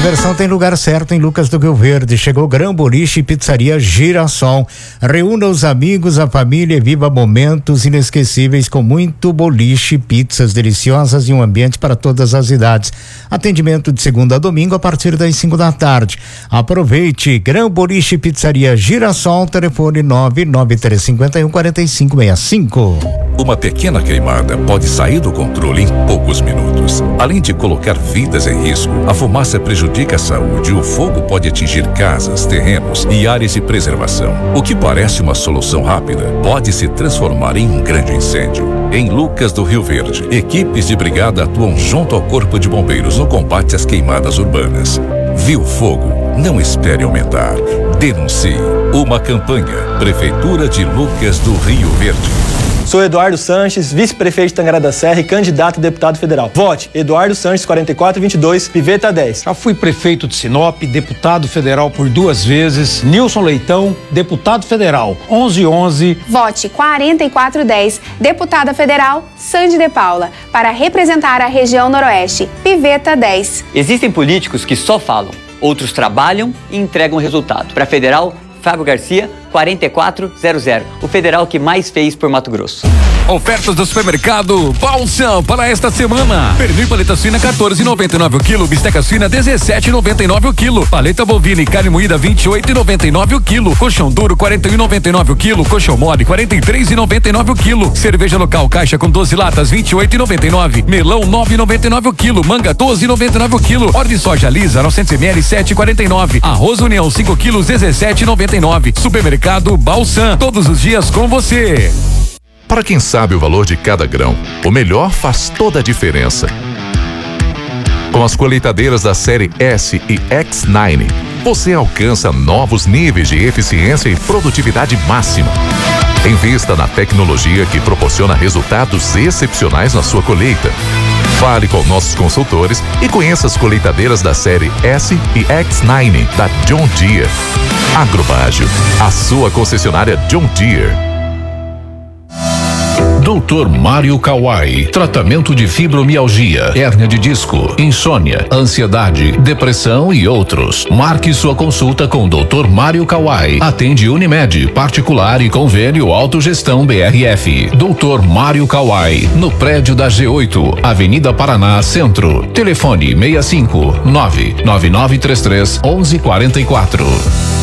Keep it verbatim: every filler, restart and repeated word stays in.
diversão tem lugar certo em Lucas do Rio Verde. Chegou Gran Boliche e Pizzaria Girassol. Reúna os amigos, a família e viva momentos inesquecíveis com muito boliche, pizzas deliciosas e um ambiente para todas as idades. Atendimento de segunda a domingo a partir das cinco da tarde. Aproveite. Gran Boliche e Pizzaria Girassol, telefone nove nove três cinco um, quatro cinco seis cinco. Uma pequena queimada pode sair do controle em poucos minutos. Além de colocar vidas em risco, a fumaça prejudica a saúde e o fogo pode atingir casas, terrenos e áreas de preservação. O que parece uma solução rápida pode se transformar em um grande incêndio. Em Lucas do Rio Verde, equipes de brigada atuam junto ao Corpo de Bombeiros no combate às queimadas urbanas. Viu fogo? Não espere aumentar. Denuncie. Uma campanha. Prefeitura de Lucas do Rio Verde. Sou Eduardo Sanches, vice-prefeito de Tangará da Serra e candidato a deputado federal. Vote Eduardo Sanches, quarenta e quatro vinte e dois, Piveta dez. Já fui prefeito de Sinop, deputado federal por duas vezes. Nilson Leitão, deputado federal, onze onze. Vote quarenta e quatro dez, deputada federal, Sandy de Paula, para representar a região noroeste, Piveta dez. Existem políticos que só falam, outros trabalham e entregam resultado. Para federal, Fábio Garcia, quarenta e quatro zero zero, o federal que mais fez por Mato Grosso. Ofertas do supermercado Balsam para esta semana. Pernil paleta suína quatorze e noventa e nove o quilo, bisteca suína dezessete e noventa e nove o quilo, paleta bovina e carne moída vinte e oito e noventa e nove o quilo, colchão duro quarenta e um e noventa e nove o quilo, colchão mole quarenta e três e noventa e nove o quilo, cerveja local caixa com doze latas vinte e oito e noventa e nove, melão nove e noventa e nove o quilo, manga doze e noventa e nove o quilo, óleo de soja lisa novecentos mililitros sete e quarenta e nove, arroz União cinco quilos dezessete e noventa e nove. Supermercado Balsam, todos os dias com você. Para quem sabe o valor de cada grão, o melhor faz toda a diferença. Com as colheitadeiras da série S e X nove, você alcança novos níveis de eficiência e produtividade máxima. Invista na tecnologia que proporciona resultados excepcionais na sua colheita. Fale com nossos consultores e conheça as colheitadeiras da série S e X nove da John Deere. Agrobágio, a sua concessionária John Deere. doutor Mário Kawai, tratamento de fibromialgia, hérnia de disco, insônia, ansiedade, depressão e outros. Marque sua consulta com doutor Mário Kawai. Atende Unimed, particular e convênio Autogestão B R F. doutor Mário Kawai, no prédio da G oito, Avenida Paraná, Centro. Telefone seis cinco nove nove nove três três um um quatro quatro.